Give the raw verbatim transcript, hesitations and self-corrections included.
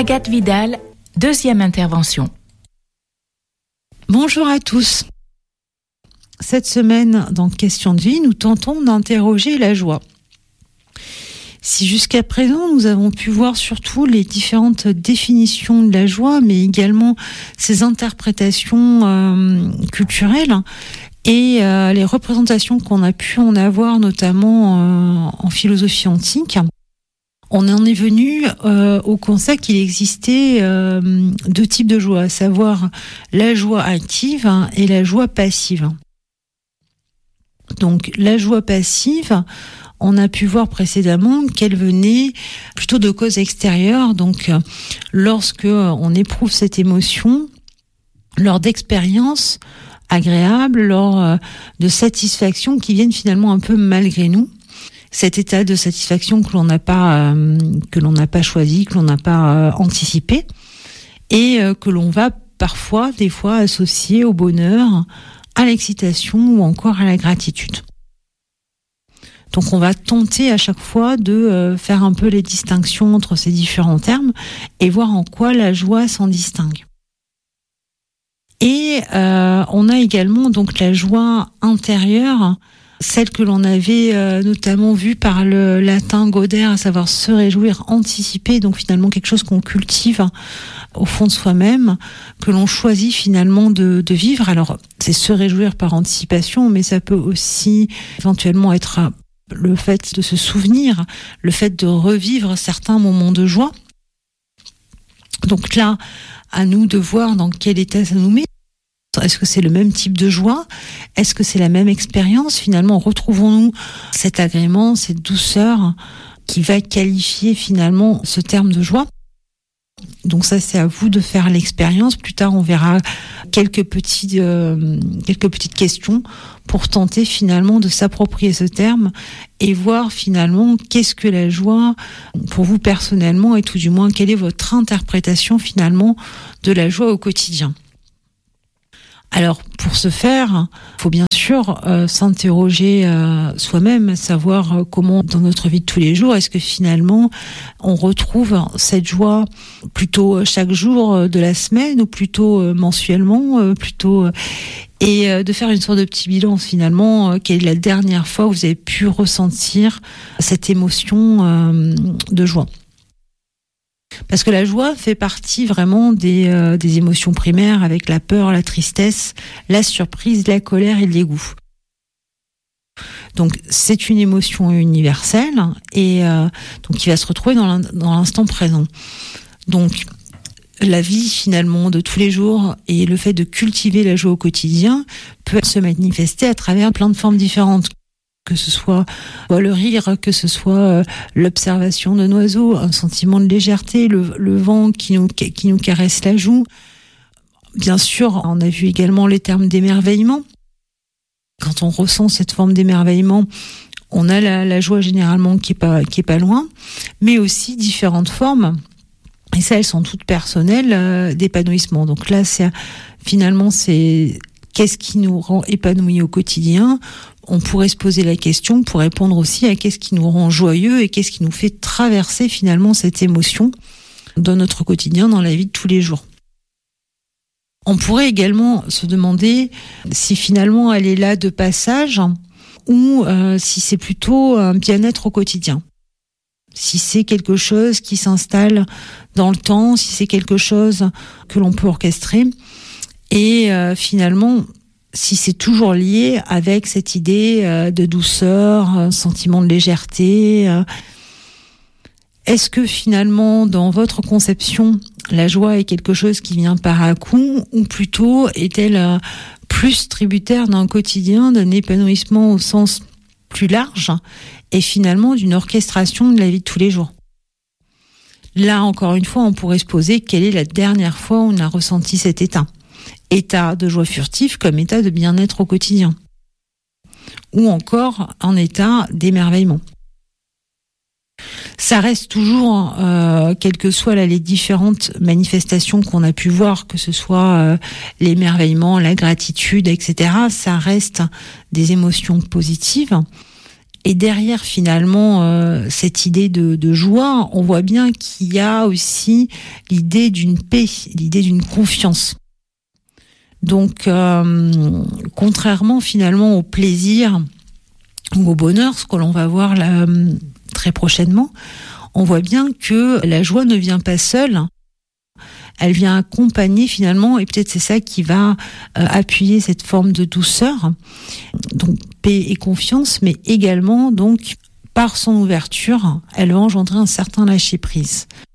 Agathe Vidal, deuxième intervention. Bonjour à tous. Cette semaine, dans Question de vie, nous tentons d'interroger la joie. Si jusqu'à présent, nous avons pu voir surtout les différentes définitions de la joie, mais également ses interprétations euh, culturelles et euh, les représentations qu'on a pu en avoir, notamment euh, en philosophie antique, on en est venu euh, au constat qu'il existait euh, deux types de joie, à savoir la joie active et la joie passive. Donc la joie passive, on a pu voir précédemment qu'elle venait plutôt de causes extérieures. Donc lorsque on éprouve cette émotion, lors d'expériences agréables, lors de satisfactions qui viennent finalement un peu malgré nous. Cet état de satisfaction que l'on n'a pas euh, que l'on n'a pas choisi, que l'on n'a pas euh, anticipé, et euh, que l'on va parfois, des fois, associer au bonheur, à l'excitation ou encore à la gratitude. Donc on va tenter à chaque fois de euh, faire un peu les distinctions entre ces différents termes et voir en quoi la joie s'en distingue. Et euh, on a également donc la joie intérieure, celle que l'on avait euh, notamment vue par le latin Gaudère, à savoir se réjouir, anticiper, donc finalement quelque chose qu'on cultive au fond de soi-même, que l'on choisit finalement de, de vivre. Alors c'est se réjouir par anticipation, mais ça peut aussi éventuellement être le fait de se souvenir, le fait de revivre certains moments de joie. Donc là, à nous de voir dans quel état ça nous met. Est-ce que c'est le même type de joie ? Est-ce que c'est la même expérience ? Finalement, retrouvons-nous cet agrément, cette douceur qui va qualifier finalement ce terme de joie ? Donc ça, c'est à vous de faire l'expérience. Plus tard, on verra quelques petits, euh, quelques petites questions pour tenter finalement de s'approprier ce terme et voir finalement qu'est-ce que la joie pour vous personnellement, et tout du moins quelle est votre interprétation finalement de la joie au quotidien. Alors, pour ce faire, il faut bien sûr euh, s'interroger euh, soi-même, savoir euh, comment, dans notre vie de tous les jours, est-ce que finalement, on retrouve cette joie plutôt chaque jour euh, de la semaine ou plutôt euh, mensuellement, euh, plutôt euh, et euh, de faire une sorte de petit bilan finalement, euh, quelle est la dernière fois où vous avez pu ressentir cette émotion euh, de joie. Parce que la joie fait partie vraiment des, euh, des émotions primaires, avec la peur, la tristesse, la surprise, la colère et le dégoût. Donc c'est une émotion universelle et euh, donc qui va se retrouver dans, l'in- dans l'instant présent. Donc la vie finalement de tous les jours et le fait de cultiver la joie au quotidien peut se manifester à travers plein de formes différentes. Que ce soit le rire, que ce soit l'observation d'un oiseau, un sentiment de légèreté, le, le vent qui nous, qui nous caresse la joue. Bien sûr, on a vu également les termes d'émerveillement. Quand on ressent cette forme d'émerveillement, on a la, la joie généralement qui est pas, qui est pas loin, mais aussi différentes formes. Et ça, elles sont toutes personnelles, euh, d'épanouissement. Donc là, c'est, finalement, c'est qu'est-ce qui nous rend épanouis au quotidien ? On pourrait se poser la question pour répondre aussi à qu'est-ce qui nous rend joyeux et qu'est-ce qui nous fait traverser finalement cette émotion dans notre quotidien, dans la vie de tous les jours. On pourrait également se demander si finalement elle est là de passage ou euh, si c'est plutôt un bien-être au quotidien. Si c'est quelque chose qui s'installe dans le temps, si c'est quelque chose que l'on peut orchestrer et euh, finalement si c'est toujours lié avec cette idée euh, de douceur, un sentiment de légèreté. Euh, est-ce que finalement, dans votre conception, la joie est quelque chose qui vient par à coup, ou plutôt est-elle euh, plus tributaire d'un quotidien, d'un épanouissement au sens plus large, et finalement d'une orchestration de la vie de tous les jours ? Là, encore une fois, on pourrait se poser quelle est la dernière fois où on a ressenti cet état ? État de joie furtive comme état de bien-être au quotidien. Ou encore un état d'émerveillement. Ça reste toujours, euh, quelles que soient là, les différentes manifestations qu'on a pu voir, que ce soit euh, l'émerveillement, la gratitude, et cetera, ça reste des émotions positives. Et derrière finalement euh, cette idée de, de joie, on voit bien qu'il y a aussi l'idée d'une paix, l'idée d'une confiance. Donc, euh, contrairement finalement au plaisir ou au bonheur, ce que l'on va voir là, très prochainement, on voit bien que la joie ne vient pas seule. Elle vient accompagner finalement, et peut-être c'est ça qui va euh, appuyer cette forme de douceur, donc paix et confiance, mais également donc par son ouverture, elle va engendrer un certain lâcher prise.